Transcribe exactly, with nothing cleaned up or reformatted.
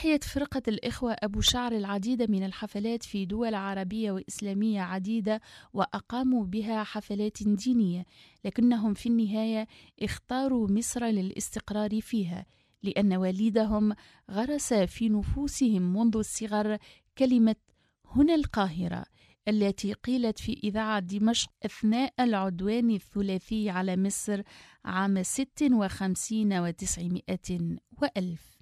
أحيت فرقة الإخوة أبو شعر العديد من الحفلات في دول عربية وإسلامية عديدة، وأقاموا بها حفلات دينية، لكنهم في النهاية اختاروا مصر للاستقرار فيها، لأن والدهم غرس في نفوسهم منذ الصغر كلمة هنا القاهرة، التي قيلت في إذاعة دمشق أثناء العدوان الثلاثي على مصر عام ست وخمسين وتسعمائة وألف.